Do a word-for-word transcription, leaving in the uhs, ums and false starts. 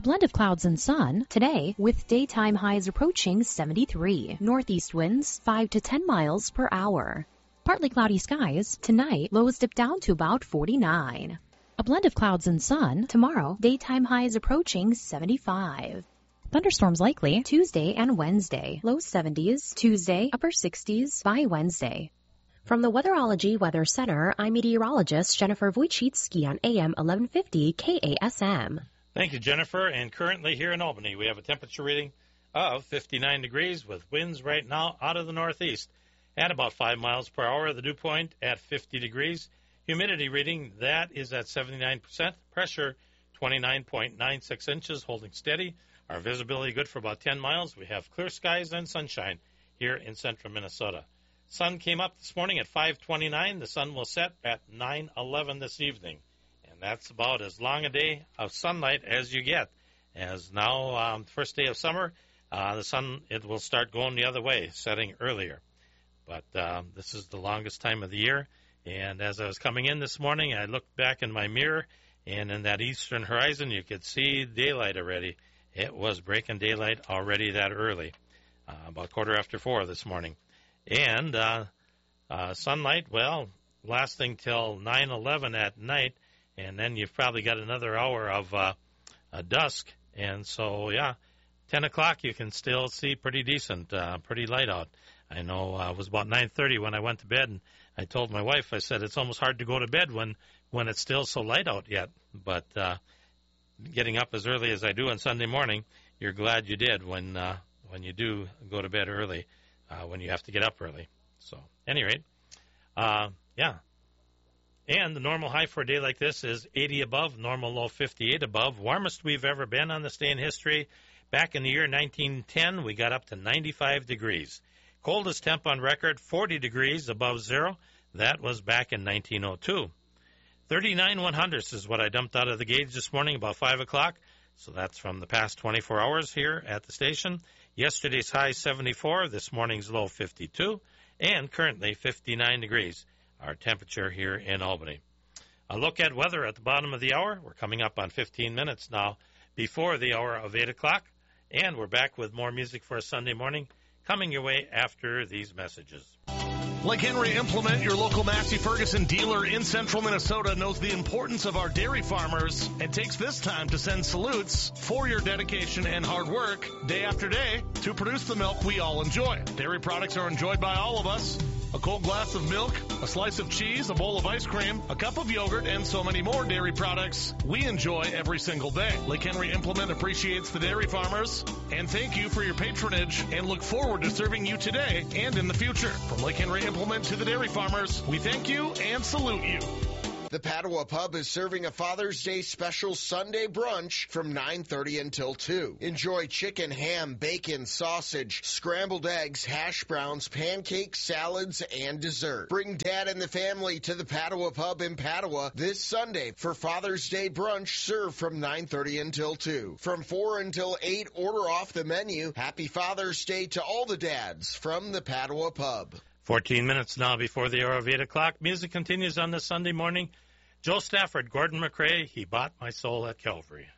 blend of clouds and sun today with daytime highs approaching seventy-three. Northeast winds five to ten miles per hour. Partly cloudy skies tonight, lows dip down to about forty-nine. A blend of clouds and sun tomorrow, daytime highs approaching seventy-five. Thunderstorms likely Tuesday and Wednesday, low seventies, Tuesday, upper sixties by Wednesday. From the Weatherology Weather Center, I'm meteorologist Jennifer Wojcicki on A M eleven fifty K A S M. Thank you, Jennifer. And currently here in Albany, we have a temperature reading of fifty-nine degrees with winds right now out of the northeast at about five miles per hour. The dew point at fifty degrees. Humidity reading, that is at seventy-nine percent. Pressure, twenty-nine point nine six inches, holding steady. Our visibility good for about ten miles. We have clear skies and sunshine here in central Minnesota. Sun came up this morning at five twenty-nine. The sun will set at nine eleven this evening. And that's about as long a day of sunlight as you get. As now, um, first day of summer, uh, the sun, it will start going the other way, setting earlier. But uh, this is the longest time of the year. And as I was coming in this morning, I looked back in my mirror, and in that eastern horizon, you could see daylight already. It was breaking daylight already that early, uh, about quarter after four this morning. And uh, uh, sunlight, well, lasting till nine eleven at night. And then you've probably got another hour of uh, uh, dusk. And so, yeah, ten o'clock you can still see pretty decent, uh, pretty light out. I know uh, it was about nine thirty when I went to bed, and I told my wife, I said, it's almost hard to go to bed when, when it's still so light out yet. But uh, getting up as early as I do on Sunday morning, you're glad you did when uh, when you do go to bed early, uh, when you have to get up early. So, at any rate, uh, yeah. And the normal high for a day like this is eighty above, normal low fifty-eight above. Warmest we've ever been on this day in history. Back in the year nineteen ten, we got up to ninety-five degrees. Coldest temp on record, forty degrees above zero. That was back in nineteen oh two. thirty-nine one hundredths is what I dumped out of the gauge this morning about five o'clock. So that's from the past twenty-four hours here at the station. Yesterday's high seventy-four, this morning's low fifty-two, and currently fifty-nine degrees. Our temperature here in Albany. A look at weather at the bottom of the hour. We're coming up on fifteen minutes now before the hour of eight o'clock. And we're back with more music for a Sunday morning coming your way after these messages. Like Henry Implement, your local Massey Ferguson dealer in central Minnesota knows the importance of our dairy farmers and takes this time to send salutes for your dedication and hard work day after day to produce the milk we all enjoy. Dairy products are enjoyed by all of us. A cold glass of milk, a slice of cheese, a bowl of ice cream, a cup of yogurt, and so many more dairy products we enjoy every single day. Lake Henry Implement appreciates the dairy farmers, and thank you for your patronage, and look forward to serving you today and in the future. From Lake Henry Implement to the dairy farmers, we thank you and salute you. The Padua Pub is serving a Father's Day special Sunday brunch from nine thirty until two. Enjoy chicken, ham, bacon, sausage, scrambled eggs, hash browns, pancakes, salads, and dessert. Bring Dad and the family to the Padua Pub in Padua this Sunday for Father's Day brunch served from nine thirty until two. From four until eight, order off the menu. Happy Father's Day to all the dads from the Padua Pub. fourteen minutes now before the hour of eight o'clock. Music continues on this Sunday morning. Joe Stafford, Gordon McRae, He Bought My Soul at Calvary.